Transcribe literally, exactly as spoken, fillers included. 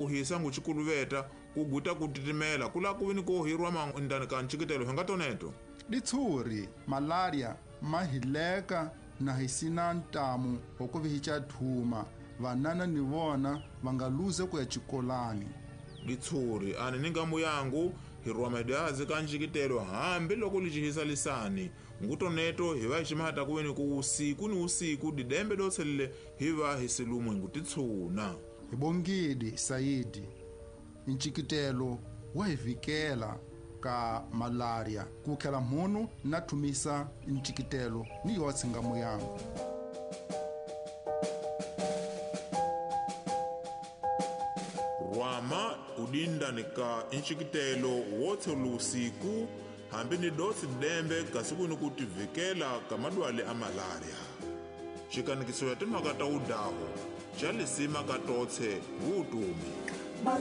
uhisa nguchikuluveta kuguta kutitimela kula kuvini kuhirwa mandani ka nchikitelo henga toneto litshuri malaria mahileka na hisina ntamu okuvihicha thuma vanana ni vona vangaluze kuya chikolani litshuri ani ningamu yangu hirwa madazi ka nchikitelo hambi loko lichihisa lisani ngutoneto hiva hishimahata kuvini ku usiku ni usiku didembe dotselele hiva hisilumwe ngutitshuna hibongidi Sayidi nchikitelo wahivikela ka malaria kukhela mhunu na thumisa nchikitelo ni yotsi ngamu yangu rwama udindani ka nchikitelo wotse lusiku hambi ni dotsi dembe kasikuni kuti vikela ka madwale a malaria xikanikiso ya timhaka ta udaho xa lisima ka totse vutumi